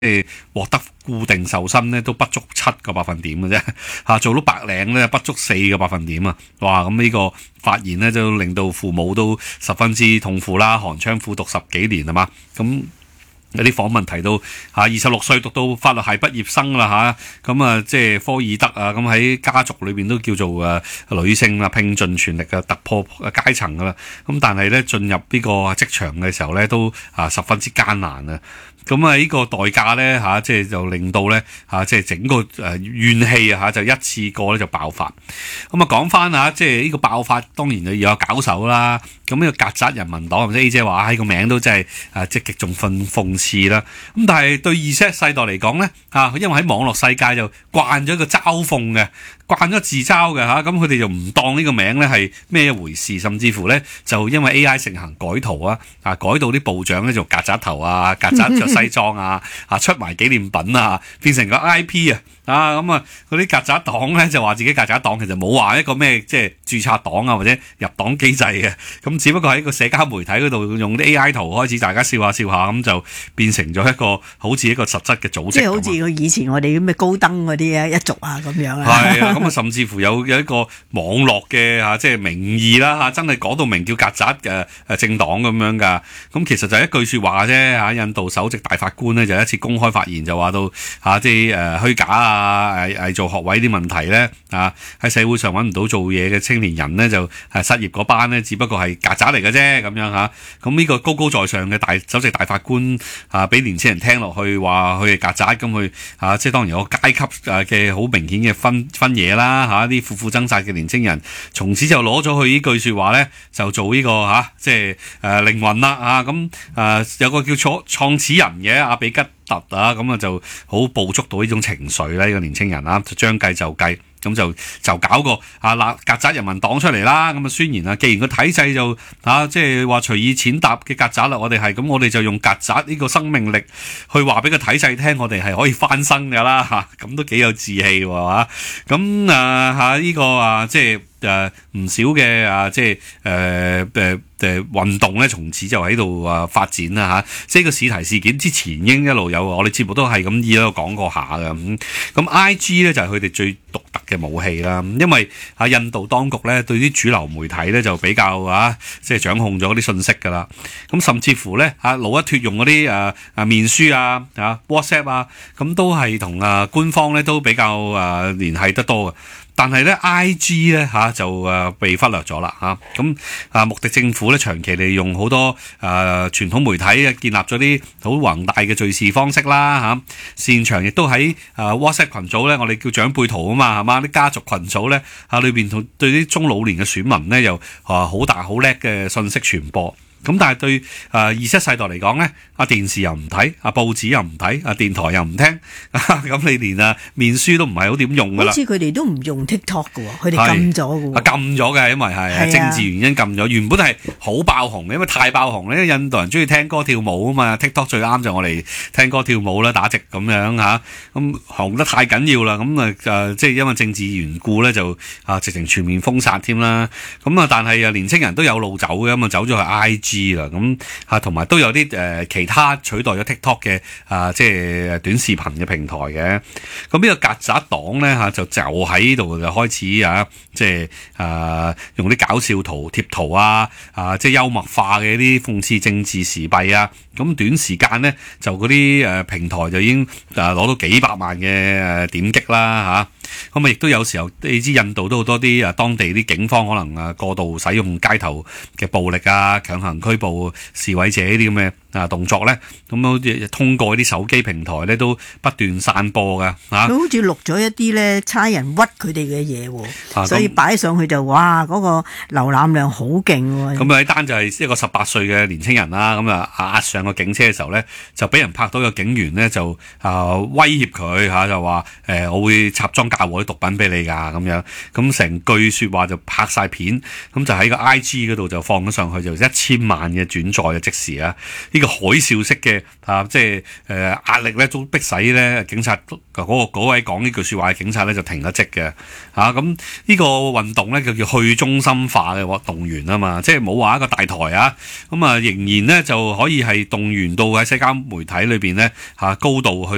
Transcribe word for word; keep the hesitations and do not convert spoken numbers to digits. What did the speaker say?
係獲得固定受薪咧都不足七個百分點嘅啫，嚇做到白領咧不足四個百分點啊！哇，咁呢個發現咧就令到父母都十分之痛苦啦，寒窗苦讀十幾年係嘛，咁。有啲訪問提到嚇，二十六歲讀到法律系畢業生啦嚇，咁啊即係科爾德啊，咁喺家族裏邊都叫做誒女性啊，拼盡全力嘅突破階層噶啦，咁但係咧進入呢個職場嘅時候咧都啊十分之艱難啊！咁啊呢個代價咧嚇，即係就令到咧嚇，即係整個誒怨氣啊嚇，就一次過咧就爆發。咁啊講翻嚇，即係呢個爆發當然就要有搞手啦。咁呢個曱甴人民黨，或者 A 姐話，喺個名都真係誒即係極重諷諷刺啦。咁但係對 Z 世代嚟講咧嚇，因為喺網絡世界就慣咗一個嘲諷嘅，慣咗自嘲嘅嚇，咁佢哋就唔當呢個名咧係咩一回事，甚至乎咧就因為 A I 盛行改圖啊，啊改到啲部長咧做曱甴頭啊，曱甴着西裝啊，啊出埋紀念品啊，變成個 I P 啊，啊咁啊嗰啲曱甴黨咧就話自己曱甴黨，其實冇話一個咩即係註冊黨啊或者入黨機制嘅，咁只不過喺個社交媒體嗰度用啲 A I 圖開始大家笑下笑下，咁就變成咗一個好似一個實質嘅組織，即係好似以前我哋咁嘅高登嗰啲啊一族啊咁樣啊， 係啊，咁啊甚至乎有有一個網絡嘅嚇即係名義啦嚇，真係講到明叫曱甴嘅誒政黨咁樣㗎，咁其實就係一句説話啫嚇。印度首席大法官咧就一次公開發言就話到嚇，即係誒虛假啊誒偽造學位啲問題咧啊，喺社會上揾唔到做嘢嘅青年人咧就係失業嗰班咧，只不過係曱甴嚟嘅啫咁樣嚇。咁呢個高高在上嘅大首席大法官啊，俾年輕人聽落去話佢係曱甴咁去嚇，即係當然有個階級誒嘅好明顯嘅分分野啦嚇，啲苦苦掙扎嘅年青人，從此就攞咗佢呢句説話咧，就做呢、這個嚇、啊，即係誒、呃、靈魂啦嚇。咁、啊、誒、啊、有個叫創創始人嘅阿比吉特啊，咁啊就好捕捉到呢種情緒咧，呢、這個年青人啊，就將計就計。咁就就搞個啊嗱曱甴人民黨出嚟啦，咁啊宣言啊，既然個體制就啊即係話隨意踐踏嘅曱甴啦，我哋係咁，我哋就用曱甴呢個生命力去話俾個體制聽，我哋係可以翻身㗎啦嚇，咁都幾有志氣喎嚇，咁啊嚇呢個啊即係誒唔少嘅啊即係誒誒誒運動咧，從此就喺度啊發展啦嚇，即係個試題事件之前已經一路有，我哋節目都係咁依度講過下嘅咁，咁 I G 咧就係佢哋最獨特嘅武器啦，因為啊印度當局咧對啲主流媒體咧就比較啊即係掌控咗啲信息㗎啦，咁甚至乎咧啊老一脫用嗰啲誒誒面書啊啊 WhatsApp 啊，咁都係同啊官方咧都比較誒聯繫得多嘅。但係咧 I G 咧嚇就誒被忽略咗啦嚇，咁啊穆迪政府咧長期利用好多誒、呃、傳統媒體啊建立咗啲好宏大嘅敘事方式啦嚇，擅長亦都喺誒 WhatsApp 群組咧，我哋叫長輩圖啊嘛係嘛，啲家族群組咧嚇裏邊同對啲中老年嘅選民咧又啊好大好叻嘅信息傳播。咁但係對誒二七世代嚟講咧，啊電視又唔睇，啊報紙又唔睇，啊電台又唔聽，咁你連啊面書都唔係好點用噶啦。 好似佢哋都唔用 TikTok 嘅喎，佢哋禁咗嘅喎。 啊禁咗嘅，因為係、啊、政治原因禁咗。原本係好爆紅嘅，因為太爆紅咧，印度人中意聽歌跳舞啊嘛。TikTok 最啱就我哋聽歌跳舞啦，打直咁樣嚇。咁、啊、紅得太緊要啦，咁啊誒即係因為政治緣故咧，就啊直情全面封殺添啦。咁啊但係啊年青人都有路走嘅，咁啊走咗去 I G。啦咁嚇，同埋都有啲誒、呃、其他取代咗 TikTok 嘅啊、呃，即係短視頻嘅平台嘅。咁呢個曱甴黨咧嚇，就就喺呢度就開始啊，即係啊用啲搞笑圖貼圖啊，啊即係幽默化嘅啲諷刺政治時弊啊。咁短時間咧就嗰啲誒平台就已經啊攞到幾百萬嘅誒點擊啦嚇。咁啊亦都有時候你知印度都好多啲啊當地啲警方可能啊過度使用街頭嘅暴力啊，強行拘捕示威者呢啲咁嘅啊動作咧，咁好似通過啲手機平台咧都不斷散播㗎嚇。 佢好似錄咗一啲咧差人屈佢哋嘅嘢喎， 啊、 所以擺上去就哇嗰、那個瀏覽量好勁喎。 咁啊呢單就係一個十八歲嘅年青人啦，咁啊壓上個警車嘅時候咧，就俾人拍到個警員咧就啊威脅佢嚇，就話誒、呃、我會插贓嫁禍啲毒品俾你㗎咁樣，咁成句説話就拍晒片，咁就喺個 I G 嗰度就放咗上去，就一千萬嘅轉載嘅即時啊！呢、這個海嘯式嘅啊，即係誒、呃、壓力咧，都逼使咧警察嗰、那個嗰位講呢句説話嘅警察咧就停咗職嘅嚇。咁、啊、呢個運動咧就叫去中心化嘅動員啊嘛，即係冇話一個大台啊，咁啊仍然咧就可以係動員到喺社交媒體裏邊咧嚇高度去。